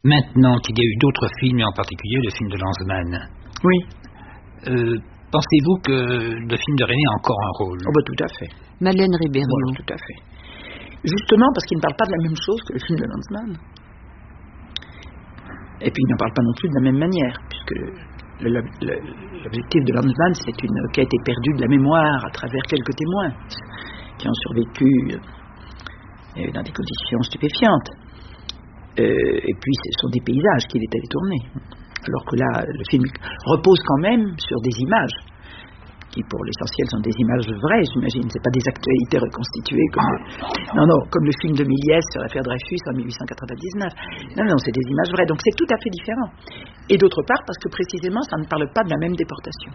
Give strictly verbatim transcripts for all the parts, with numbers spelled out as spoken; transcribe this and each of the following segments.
Maintenant qu'il y a eu d'autres films, et en particulier le film de Lanzmann. Oui. Euh, pensez-vous que le film de René a encore un rôle? Oh bah tout à fait. Madeleine Ribeiro. Voilà, tout à fait. Justement parce qu'il ne parle pas de la même chose que le film de Lanzmann. Et puis il n'en parle pas non plus de la même manière, puisque le, le, le, l'objectif de Lanzmann, c'est une quête éperdue de la mémoire à travers quelques témoins qui ont survécu euh, dans des conditions stupéfiantes. Euh, et puis ce sont des paysages qu'il est allé tourner. Alors que là, le film repose quand même sur des images, qui pour l'essentiel sont des images vraies, j'imagine. C'est pas des actualités reconstituées comme le, non, non, comme le film de Méliès sur l'affaire Dreyfus en mille huit cent quatre-vingt-dix-neuf. Non, non, c'est des images vraies. Donc c'est tout à fait différent. Et d'autre part, parce que précisément, ça ne parle pas de la même déportation.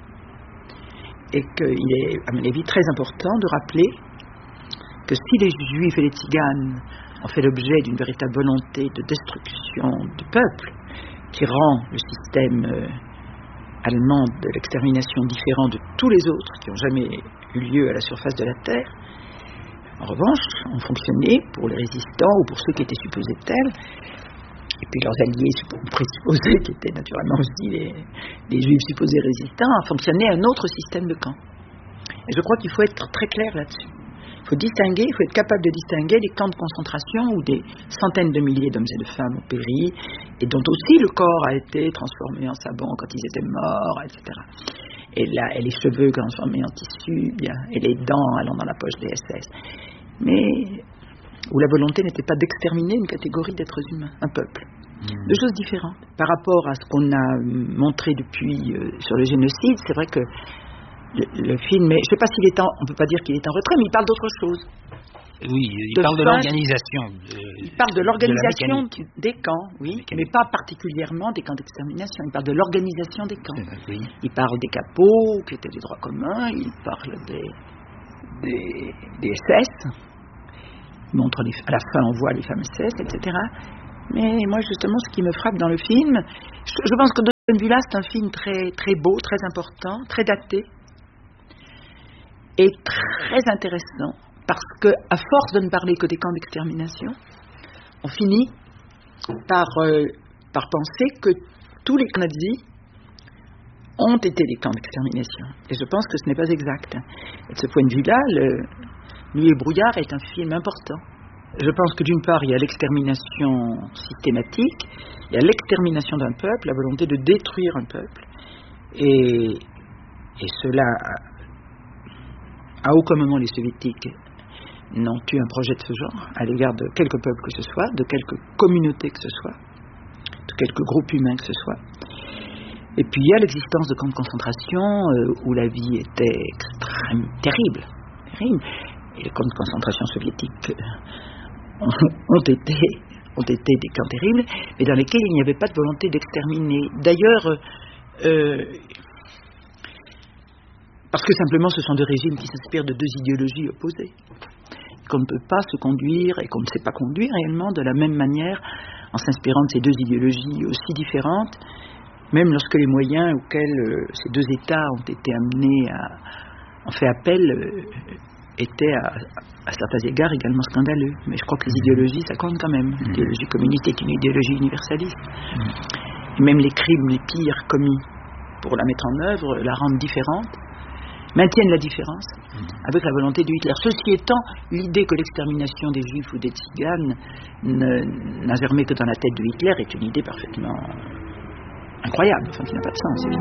Et qu'il est, à mon avis, très important de rappeler que si les Juifs et les Tziganes ont fait l'objet d'une véritable volonté de destruction du peuple, qui rend le système euh, allemand de l'extermination différent de tous les autres qui ont jamais eu lieu à la surface de la Terre, en revanche, ont fonctionné pour les résistants ou pour ceux qui étaient supposés tels, et puis leurs alliés présupposés, qui étaient naturellement aussi les, les Juifs supposés résistants, ont fonctionné à un autre système de camp. Et je crois qu'il faut être très clair là-dessus. Il faut distinguer, il faut être capable de distinguer les camps de concentration où des centaines de milliers d'hommes et de femmes ont péri, et dont aussi le corps a été transformé en savon quand ils étaient morts, et cetera. Et, là, et les cheveux transformés en tissu, bien, et les dents allant dans la poche des S S. Mais où la volonté n'était pas d'exterminer une catégorie d'êtres humains, un peuple. Mmh. Deux choses différentes. Par rapport à ce qu'on a montré depuis euh, sur le génocide, c'est vrai que Le, le film, mais je ne sais pas s'il est en, on ne peut pas dire qu'il est en retrait, mais il parle d'autre chose. Oui, il de parle de fin, l'organisation. De, il parle de l'organisation de des camps, oui, mais pas particulièrement des camps d'extermination. Il parle de l'organisation des camps. Euh, oui. Il parle des capots, qui étaient des droits communs, il parle des, des, des S S, il montre les, à la fin on voit les femmes S S, et cetera. Mais moi, justement, ce qui me frappe dans le film, je, je pense que de ce point de vue-là, c'est un film très, très beau, très important, très daté, est très intéressant parce que, à force de ne parler que des camps d'extermination, on finit par, euh, par penser que tous les nazis ont été des camps d'extermination. Et je pense que ce n'est pas exact. Et de ce point de vue-là, le Nuit et brouillard est un film important. Je pense que d'une part, il y a l'extermination systématique, il y a l'extermination d'un peuple, la volonté de détruire un peuple, et, et cela... À aucun moment les soviétiques n'ont eu un projet de ce genre à l'égard de quelque peuple que ce soit, de quelque communauté que ce soit, de quelque groupe humain que ce soit. Et puis il y a l'existence de camps de concentration euh, où la vie était extrêmement terrible, terrible. Et les camps de concentration soviétiques euh, ont, ont, été, ont été des camps terribles, mais dans lesquels il n'y avait pas de volonté d'exterminer. D'ailleurs, euh, parce que simplement ce sont deux régimes qui s'inspirent de deux idéologies opposées, qu'on ne peut pas se conduire et qu'on ne sait pas conduire réellement de la même manière en s'inspirant de ces deux idéologies aussi différentes, même lorsque les moyens auxquels euh, ces deux États ont été amenés à en fait appel euh, étaient à, à certains égards également scandaleux. Mais je crois que les idéologies, ça compte quand même. L'idéologie communiste est une idéologie universaliste. Et même les crimes les pires commis pour la mettre en œuvre la rendent différente, maintiennent la différence avec la volonté de Hitler. Ceci étant, l'idée que l'extermination des Juifs ou des Tziganes ne, n'a germé que dans la tête de Hitler est une idée parfaitement incroyable, enfin qui n'a pas de sens.